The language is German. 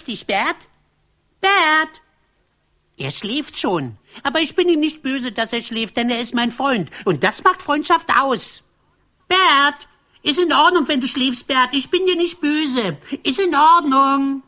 dich, Bert? Bert? Er schläft schon. Aber ich bin ihm nicht böse, dass er schläft, denn er ist mein Freund. Und das macht Freundschaft aus. Bert, ist in Ordnung, wenn du schläfst, Bert. Ich bin dir nicht böse. Ist in Ordnung.